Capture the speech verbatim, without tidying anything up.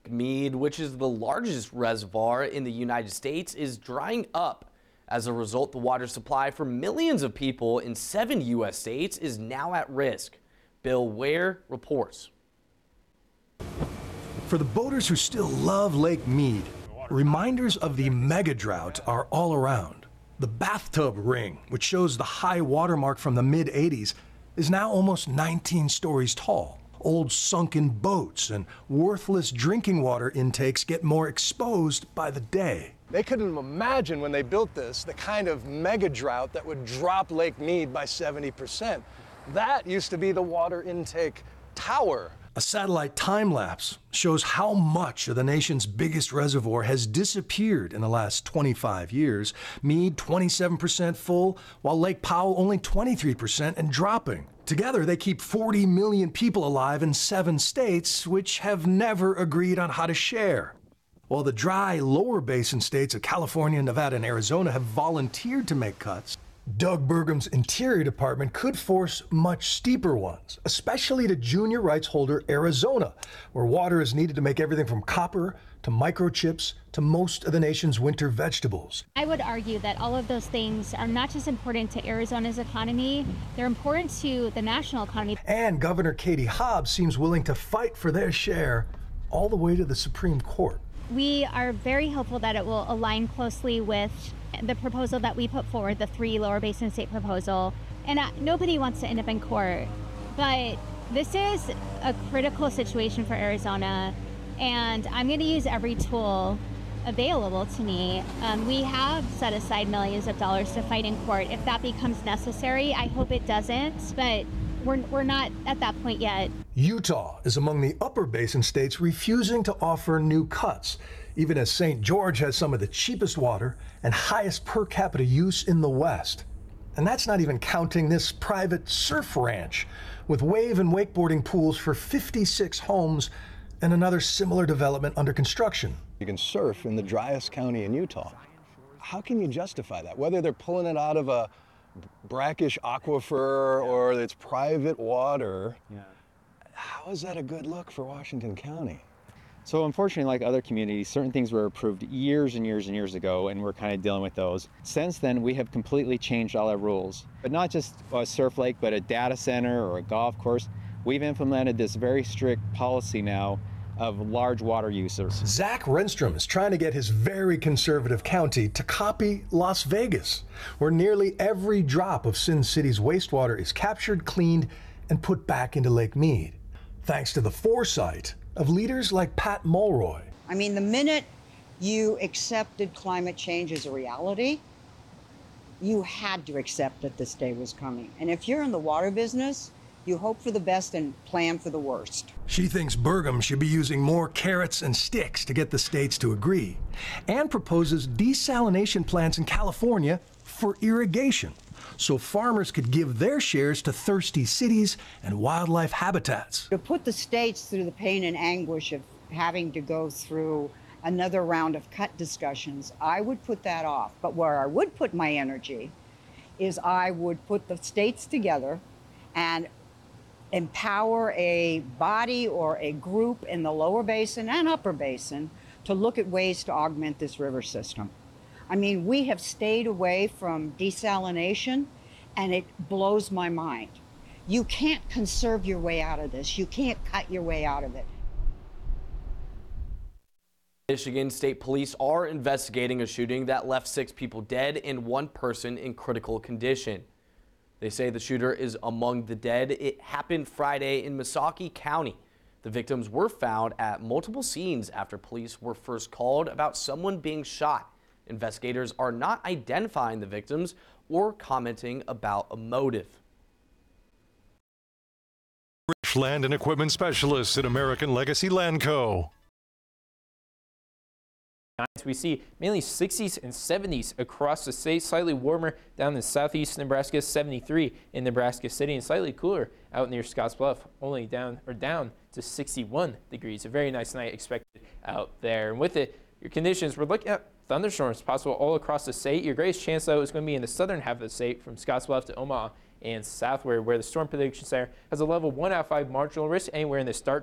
Mead, which is the largest reservoir in the United States, is drying up. As a result, the water supply for millions of people in seven U S states is now at risk. Bill Ware reports. For the boaters who still love Lake Mead, reminders of the mega drought are all around. The bathtub ring, which shows the high water mark from the mid eighties, is now almost nineteen stories tall. Old sunken boats and worthless drinking water intakes get more exposed by the day. They couldn't imagine when they built this the kind of mega drought that would drop Lake Mead by seventy percent. That used to be the water intake tower. A satellite time lapse shows how much of the nation's biggest reservoir has disappeared in the last twenty-five years. Mead twenty-seven percent full, while Lake Powell only twenty-three percent and dropping. Together, they keep forty million people alive in seven states, which have never agreed on how to share. While the dry lower basin states of California, Nevada, and Arizona have volunteered to make cuts, Doug Burgum's Interior Department could force much steeper ones, especially to junior rights holder Arizona, where water is needed to make everything from copper to microchips to most of the nation's winter vegetables. I would argue that all of those things are not just important to Arizona's economy, they're important to the national economy. And Governor Katie Hobbs seems willing to fight for their share all the way to the Supreme Court. We are very hopeful that it will align closely with the proposal that we put forward, the three lower basin state proposal. And uh, nobody wants to end up in court, but this is a critical situation for Arizona, and I'm going to use every tool available to me. Um, we have set aside millions of dollars to fight in court. If that becomes necessary, I hope it doesn't, but we're, we're not at that point yet. Utah is among the upper basin states refusing to offer new cuts, even as Saint George has some of the cheapest water and highest per capita use in the West. And that's not even counting this private surf ranch with wave and wakeboarding pools for fifty-six homes and another similar development under construction. You can surf in the driest county in Utah. How can you justify that? Whether they're pulling it out of a brackish aquifer or it's private water, yeah. How is that a good look for Washington County? So unfortunately, like other communities, certain things were approved years and years and years ago, and we're kind of dealing with those. Since then, we have completely changed all our rules. But not just a surf lake, but a data center or a golf course. We've implemented this very strict policy now of large water users. Zach Renstrom is trying to get his very conservative county to copy Las Vegas, where nearly every drop of Sin City's wastewater is captured, cleaned, and put back into Lake Mead, thanks to the foresight of leaders like Pat Mulroy. I mean, the minute you accepted climate change as a reality, you had to accept that this day was coming. And if you're in the water business, you hope for the best and plan for the worst. She thinks Burgum should be using more carrots and sticks to get the states to agree, and proposes desalination plants in California for irrigation, so farmers could give their shares to thirsty cities and wildlife habitats. To put the states through the pain and anguish of having to go through another round of cut discussions, I would put that off. But where I would put my energy is I would put the states together and empower a body or a group in the lower basin and upper basin to look at ways to augment this river system. I mean, we have stayed away from desalination, and it blows my mind. You can't conserve your way out of this. You can't cut your way out of it. Michigan State Police are investigating a shooting that left six people dead and one person in critical condition. They say the shooter is among the dead. It happened Friday in Missaukee County. The victims were found at multiple scenes after police were first called about someone being shot. Investigators are not identifying the victims or commenting about a motive. Rich Land and Equipment Specialists at American Legacy Land Co. We see mainly sixties and seventies across the state, slightly warmer down in southeast Nebraska, seventy-three in Nebraska City, and slightly cooler out near Scottsbluff, only down or down to sixty-one degrees. A very nice night expected out there. And with it, your conditions, we're looking at thunderstorms possible all across the state. Your greatest chance, though, is going to be in the southern half of the state from Scottsbluff to Omaha and southward, where the storm prediction center has a level one out of five marginal risk anywhere in the start